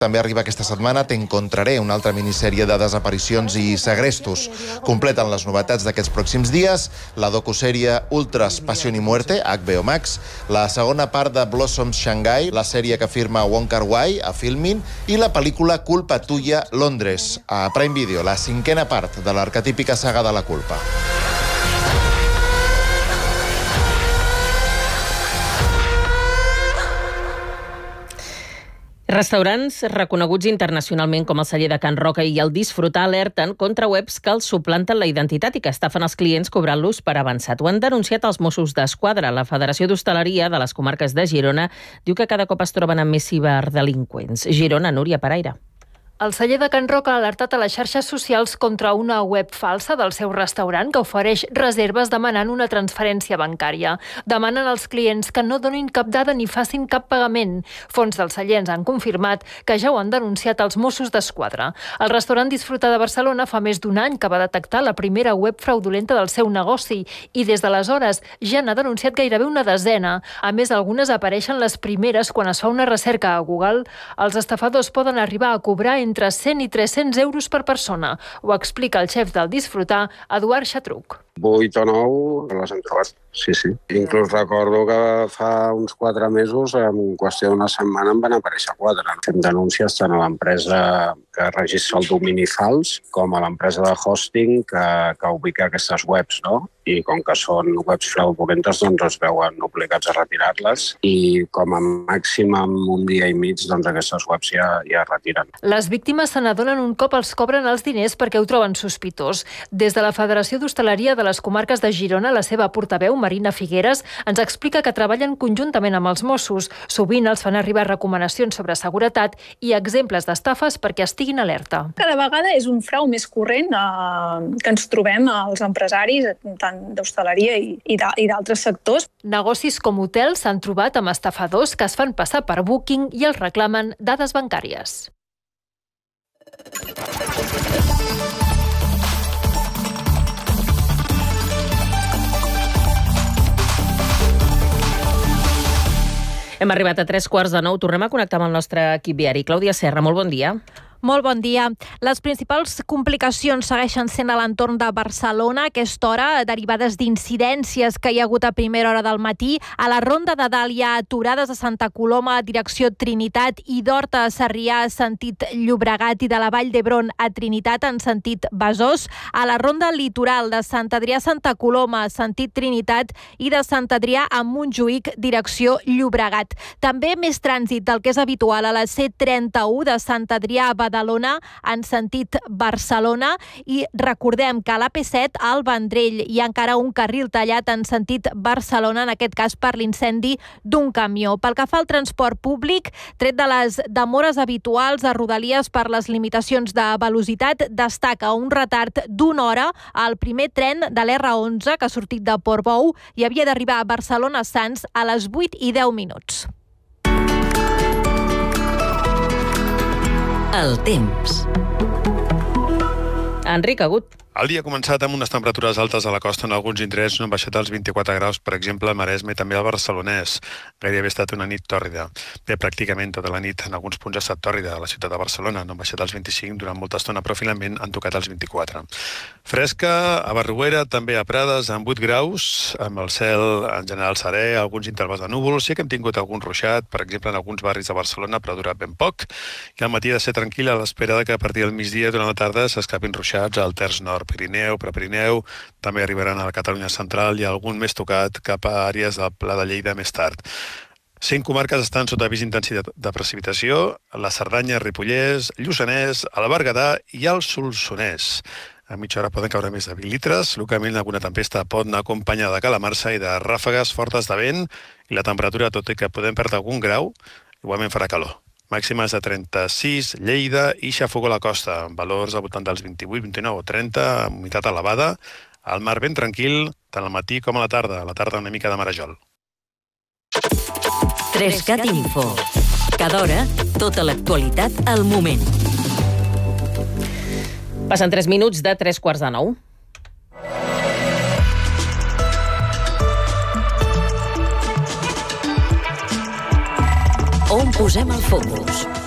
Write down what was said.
També arriba aquesta setmana Te encontraré, una altra minissèrie de desaparicions i segrestos. Completen les novetats d'aquests pròxims dies la docusèrie Ultras, Pasión y Muerte, a HBO Max, la segona part de Blossoms Shanghai, la sèrie que firma Wong Kar-wai, a Filmin, i la pel·lícula Culpa tuya, Londres, a Prime Video, la 5a part de l'arquetípica saga de la culpa. Restaurants reconeguts internacionalment com el celler de Can Roca i el Disfrutar alerten contra webs que els suplanten la identitat i que estafen els clients cobrant-los per avançat. Ho han denunciat els Mossos d'Esquadra. La Federació d'Hostaleria de les Comarques de Girona diu que cada cop es troben amb més ciberdelinqüents. Girona, Núria Paraire. El celler de Can Roca ha alertat a les xarxes socials contra una web falsa del seu restaurant que ofereix reserves demanant una transferència bancària. Demanen als clients que no donin cap dada ni facin cap pagament. Fons del celler ens han confirmat que ja ho han denunciat als Mossos d'Esquadra. El restaurant Disfrutar de Barcelona fa més d'un any que va detectar la primera web fraudulenta del seu negoci i des d'aleshores ja n'ha denunciat gairebé una desena. A més, algunes apareixen les primeres quan es fa una recerca a Google. Els estafadors poden arribar a cobrar entre 100 i 300 euros per persona. Ho explica el xef del Disfrutar, Eduard Xatruc. 8 o 9 les hem trobat, sí. Inclús recordo que fa uns 4 mesos, en qüestió d'una setmana, en van aparèixer 4. Fem denúncies tant a l'empresa que registra el domini fals com a l'empresa de hosting que ubica aquestes webs, no? I com que són webs fraudulentes, doncs es veuen obligats a retirar-les i com a màxim en un dia i mig doncs aquestes webs ja es retiren. Les víctimes se n'adonen un cop els cobren els diners perquè ho troben sospitós. Des de la Federació d'Hostaleria de les Comarques de Girona, la seva portaveu, Marina Figueres, ens explica que treballen conjuntament amb els Mossos. Sovint els fan arribar recomanacions sobre seguretat i exemples d'estafes perquè estiguin alerta. Cada vegada és un frau més corrent que ens trobem als empresaris, tant d'hostaleria i d'altres sectors. Negocis com hotels s'han trobat amb estafadors que es fan passar per Booking i els reclamen dades bancàries. Hem arribat a 3:15. Tornem a connectar amb el nostre equip viari. Clàudia Serra, molt bon dia. Molt bon dia. Les principals complicacions segueixen sent a l'entorn de Barcelona a aquesta hora, derivades d'incidències que hi ha hagut a primera hora del matí. A la Ronda de Dalt hi ha aturades a Santa Coloma, direcció Trinitat, i d'Horta a Sarrià, sentit Llobregat, i de la Vall d'Hebron a Trinitat, en sentit Besòs. A la Ronda Litoral de Sant Adrià a Santa Coloma, sentit Trinitat, i de Sant Adrià a Montjuïc, direcció Llobregat. També més trànsit del que és habitual a la C31 de Sant Adrià a Badalona en sentit Barcelona, i recordem que a l'AP7 al Vendrell hi ha encara un carril tallat en sentit Barcelona, en aquest cas per l'incendi d'un camió. Pel que fa al transport públic, tret de les demores habituals a Rodalies per les limitacions de velocitat, destaca un retard d'una hora al primer tren de l'R11 que ha sortit de Portbou i havia d'arribar a Barcelona-Sants a les 8:10. El temps. Enric Agut. El dia ha començat amb unes temperatures altes a la costa. En alguns indrets no han baixat als 24 graus, per exemple, al Maresme i també al Barcelonès. Gairebé ha estat una nit tòrrida. Bé, pràcticament tota la nit en alguns punts ha estat tòrrida. A la ciutat de Barcelona no han baixat als 25 durant molta estona, però finalment han tocat als 24. Fresca a Barruera, també a Prades, amb 8 graus, amb el cel en general serè, alguns intervals de núvols. Sí que hem tingut algun ruixat, per exemple, en alguns barris de Barcelona, però ha durat ben poc. I al matí ha de ser tranquil a l'espera de que a partir del migdia durant la tarda s'escapin ruixats al terç nord, Pirineu, Prepirineu, també arribaran a la Catalunya central i algun més tocat cap a àrees del Pla de Lleida més tard. 5 comarques estan sota avís d'intensitat de precipitació: la Cerdanya, Ripollès, Lluçanès, el Berguedà i el Solsonès. A mitja hora poden caure més de 20 litres. Localment alguna tempesta pot anar acompanyada de calamarsa i de ràfegues fortes de vent, i la temperatura, tot i que podem perdre algun grau, igualment farà calor. Màximes de 36, Lleida i Xafogó a la costa, amb valors al voltant dels 28, 29 o 30, amb humitat elevada. Al mar ben tranquil, tant al matí com a la tarda una mica de marejol. 3CAT Info. Cada hora, tota l'actualitat al moment. Passen 3 minuts de 8:45. On posem el focus?